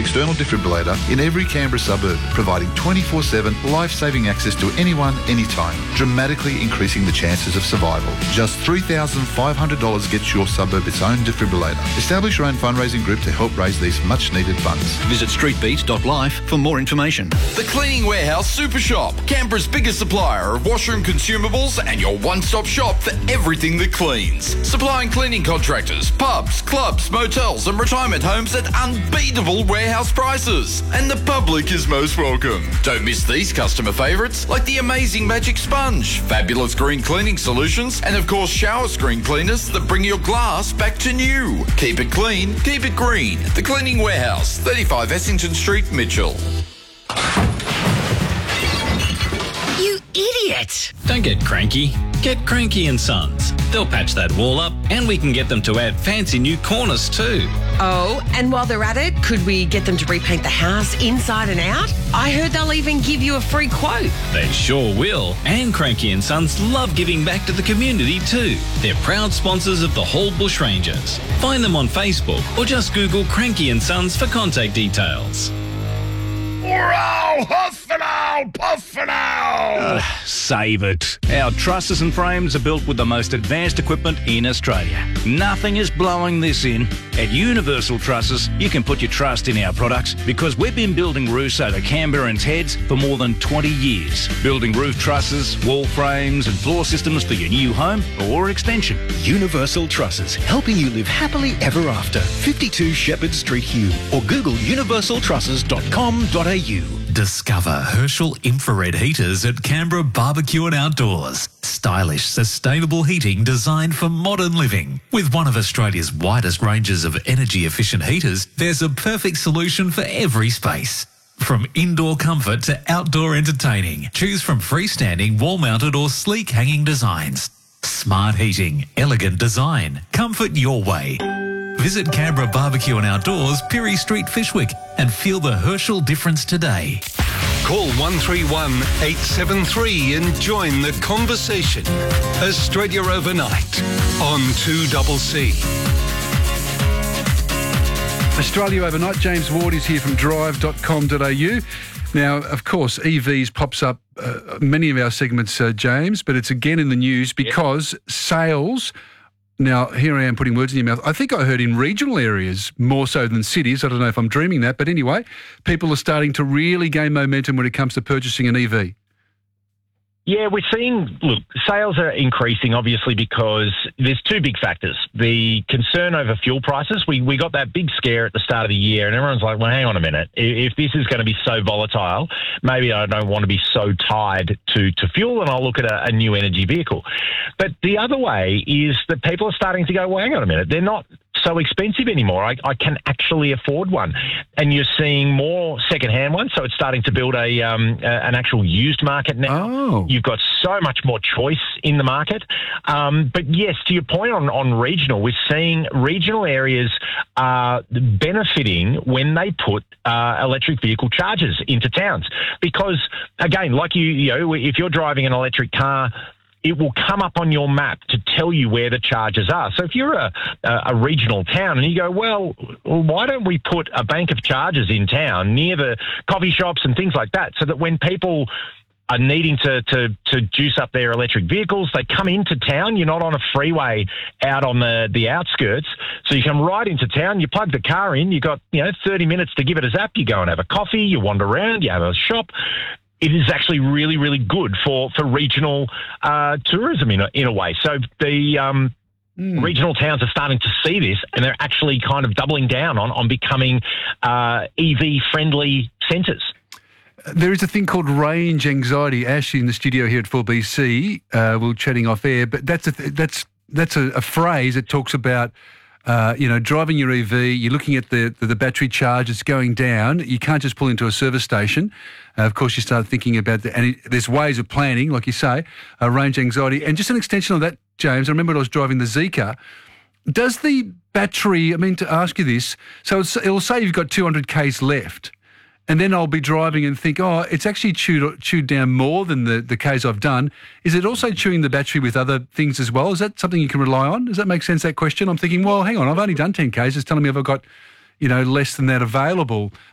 external defibrillator in every Canberra suburb, providing 24/7 life-saving access to anyone, anytime, dramatically increasing the chances of survival. Just $3,500 gets your suburb its own defibrillator. Establish your own fundraising group to help raise these much-needed funds. Visit streetbeat.life for more information. The Cleaning Warehouse Super Shop, Canberra's biggest supplier of washroom consumables and your one-stop shop for everything that cleans. Supplying cleaning contractors, pubs, clubs, motels and retirement homes at unbeatable warehouse prices. And the public is most welcome. Don't miss these customer favourites like the amazing Magic Sponge, fabulous green cleaning solutions and of course shower screen cleaners that bring your glass back to new. Keep it clean, keep it green. The Cleaning Warehouse, 35 Essington Street, Mitchell. You idiot! Don't get cranky. Get Cranky and Sons. They'll patch that wall up and we can get them to add fancy new corners too. Oh, and while they're at it, could we get them to repaint the house inside and out? I heard they'll even give you a free quote. They sure will. And Cranky and Sons love giving back to the community too. They're proud sponsors of the Hall Bushrangers. Find them on Facebook or just Google Cranky and Sons for contact details. Hurrah! Huffino! Puffino! Save it. Our trusses and frames are built with the most advanced equipment in Australia. Nothing is blowing this in. At Universal Trusses, you can put your trust in our products because we've been building roofs over Canberrans' heads for more than 20 years. Building roof trusses, wall frames and floor systems for your new home or extension. Universal Trusses, helping you live happily ever after. 52 Shepherd Street, Hume, or Google universaltrusses.com.au. Discover Herschel infrared heaters at Canberra Barbecue and Outdoors. Stylish, sustainable heating designed for modern living. With one of Australia's widest ranges of energy-efficient heaters, there's a perfect solution for every space. From indoor comfort to outdoor entertaining, choose from freestanding, wall-mounted or sleek hanging designs. Smart heating, elegant design, comfort your way. Visit Canberra Barbecue and Outdoors, Pirie Street, Fishwick, and feel the Herschel difference today. Call 131 873 and join the conversation. Australia Overnight on 2CC. Australia Overnight. James Ward is here from drive.com.au. Now, of course, EVs pops up many of our segments, James, but it's again in the news because sales... Now, here I am putting words in your mouth. I think I heard in regional areas more so than cities. I don't know if I'm dreaming that. But anyway, people are starting to really gain momentum when it comes to purchasing an EV. Yeah, we're seeing, look, sales are increasing obviously because there's two big factors. The concern over fuel prices. We got that big scare at the start of the year and everyone's like, well, hang on a minute. If this is going to be so volatile, maybe I don't want to be so tied to fuel and I'll look at a new energy vehicle. But the other way is that people are starting to go, well, hang on a minute. They're not so expensive anymore. I can actually afford one. And you're seeing more second-hand ones, so it's starting to build an actual used market now. Oh. You've got so much more choice in the market. But yes, to your point on regional, we're seeing regional areas benefiting when they put electric vehicle chargers into towns. Because, again, like you know, if you're driving an electric car, it will come up on your map to tell you where the chargers are. So if you're a regional town and you go, well, why don't we put a bank of chargers in town near the coffee shops and things like that so that when people are needing to juice up their electric vehicles, they come into town. You're not on a freeway out on the outskirts. So you come right into town, you plug the car in, you got 30 minutes to give it a zap, you go and have a coffee, you wander around, you have a shop. It is actually really, really good for regional tourism in a way. So the regional towns are starting to see this and they're actually kind of doubling down on becoming EV-friendly centres. There is a thing called range anxiety. Ash in the studio here at 4BC, we're chatting off air, but that's a phrase that talks about driving your EV, you're looking at the battery charge, it's going down. You can't just pull into a service station. Of course, you start thinking about that. And there's ways of planning, like you say, range anxiety. And just an extension of that, James, I remember when I was driving the Zeekr. Does the battery, to ask you this, so it'll say you've got 200 Ks left. And then I'll be driving and think, it's actually chewed down more than the Ks I've done. Is it also chewing the battery with other things as well? Is that something you can rely on? Does that make sense, that question? I'm thinking, well, hang on, I've only done 10 Ks. It's telling me I've got, less than that available.